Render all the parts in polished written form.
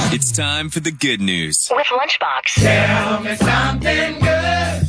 It's time for the good news with Lunchbox. Tell me something good.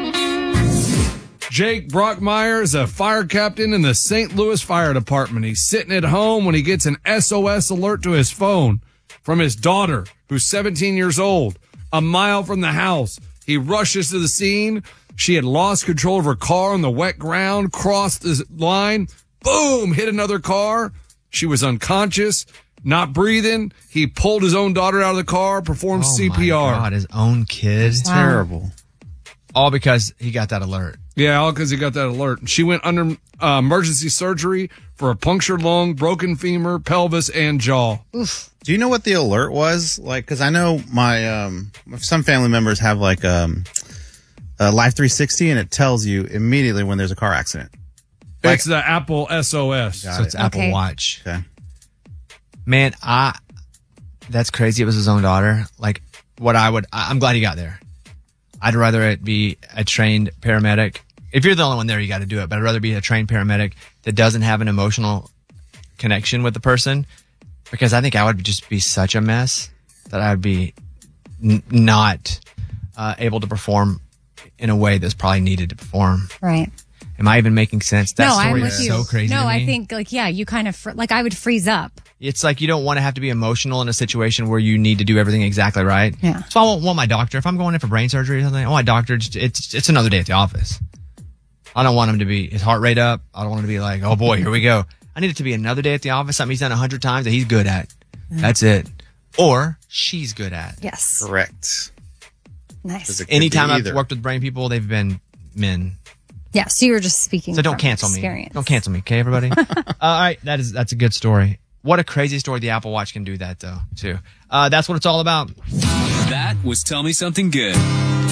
Jake Brockmeyer is a fire captain in the St. Louis Fire Department. He's sitting at home when he gets an SOS alert to his phone from his daughter, who's 17 years old, a mile from the house. He rushes to the scene. She had lost control of her car on the wet ground, crossed the line, boom, hit another car. She was unconscious, not breathing. He pulled his own daughter out of the car, performed CPR. My God, his own kid. It's terrible. All because he got that alert. Yeah, all because he got that alert. She went under emergency surgery for a punctured lung, broken femur, pelvis, and jaw. Oof. Do you know what the alert was? Like, because I know my some family members have like a Life 360, and it tells you immediately when there's a car accident. It's the Apple SOS. So it's Apple Watch. Okay. Man, that's crazy. It was his own daughter. Like, I'm glad he got there. I'd rather it be a trained paramedic. If you're the only one there, you got to do it. But I'd rather be a trained paramedic that doesn't have an emotional connection with the person, because I think I would just be such a mess that I would be not able to perform in a way that's probably needed to perform. Right. Am I even making sense? That story I'm with is you. so crazy to me. I think, you kind of, I would freeze up. It's like you don't want to have to be emotional in a situation where you need to do everything exactly right. Yeah. So I won't want my doctor. If I'm going in for brain surgery or something, I want my doctor, it's another day at the office. I don't want him to be his heart rate up. I don't want him to be like, oh boy, here we go. I need it to be another day at the office, something he's done 100 times that he's good at. That's it. Or she's good at. Yes. Correct. Nice. Anytime I've worked with brain people, they've been men. Yeah, so you were just speaking. So don't from cancel experience. me. Don't cancel me, okay, everybody? All right, that's a good story. What a crazy story. The Apple Watch can do that, though, too. That's what it's all about. That was Tell Me Something Good.